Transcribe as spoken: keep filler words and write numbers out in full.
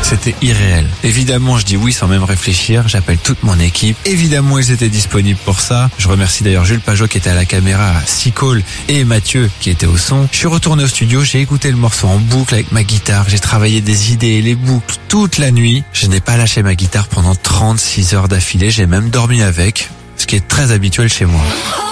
C'était irréel. Évidemment, je dis oui sans même réfléchir. J'appelle toute mon équipe. Évidemment, ils étaient disponibles pour ça. Je remercie d'ailleurs Jules Pajot qui était à la caméra, Sicole et Mathieu qui était au son. Je suis retourné au studio, j'ai écouté le morceau en boucle avec ma guitare. J'ai travaillé des idées et les boucles toute la nuit. Je n'ai pas lâché ma guitare pendant trente-six heures d'affilée. J'ai même dormi avec, ce qui est très habituel chez moi.